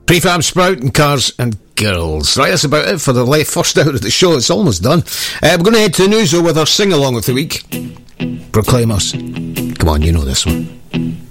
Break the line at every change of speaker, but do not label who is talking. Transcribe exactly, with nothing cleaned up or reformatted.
Prefab Sprout and Cars and Girls. Right, that's about it for the left first hour of the show. It's almost done. Uh, we're going to head to the news, though, with our sing-along of the week. Proclaimers. Come on, you know this one.